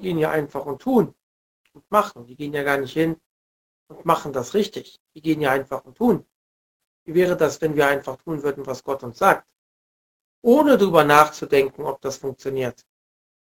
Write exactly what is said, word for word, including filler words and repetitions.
gehen ja einfach und tun und machen. Die gehen ja gar nicht hin und machen das richtig. Die gehen ja einfach und tun. Wie wäre das, wenn wir einfach tun würden, was Gott uns sagt? Ohne darüber nachzudenken, ob das funktioniert.